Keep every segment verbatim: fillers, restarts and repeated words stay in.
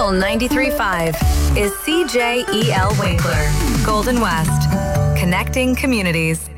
Soul ninety-three point five is C J E L Winkler, Golden West, connecting communities.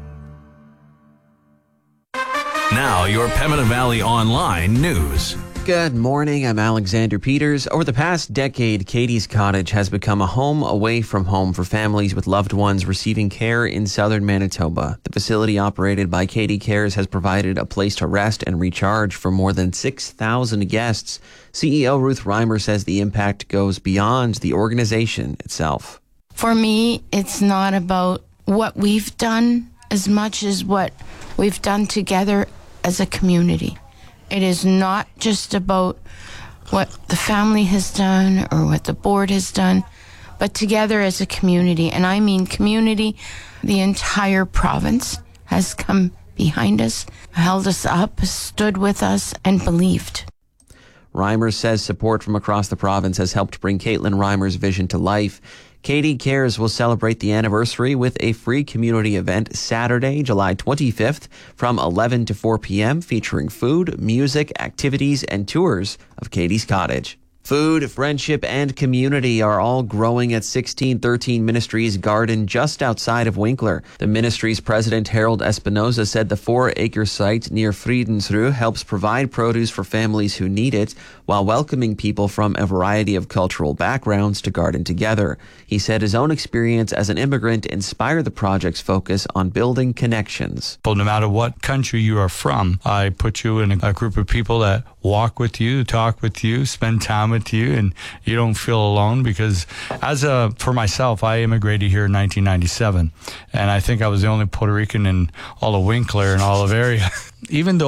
Now, your Pembina Valley Online news. Good morning, I'm Alexander Peters. Over the past decade, Katie's Cottage has become a home away from home for families with loved ones receiving care in southern Manitoba. The facility operated by Katie Cares has provided a place to rest and recharge for more than six thousand guests. C E O Ruth Reimer says the impact goes beyond the organization itself. For me, it's not about what we've done as much as what we've done together as a community. It is not just about what the family has done or what the board has done, but together as a community. And I mean community, the entire province has come behind us, held us up, stood with us, and believed. Reimer says support from across the province has helped bring Caitlin Reimer's vision to life. Katie Cares will celebrate the anniversary with a free community event Saturday, July twenty-fifth from eleven to four p.m. featuring food, music, activities, and tours of Katie's Cottage. Food, friendship, and community are all growing at sixteen thirteen Ministries Garden just outside of Winkler. The ministry's president, Harold Espinoza, said the four-acre site near Friedensruhe helps provide produce for families who need it while welcoming people from a variety of cultural backgrounds to garden together. He said his own experience as an immigrant inspired the project's focus on building connections. Well, no matter what country you are from, I put you in a group of people that walk with you, talk with you, spend time with you, and you don't feel alone, because as a for myself, I immigrated here in nineteen ninety-seven, and I think I was the only Puerto Rican in all of Winkler and all of area. Even though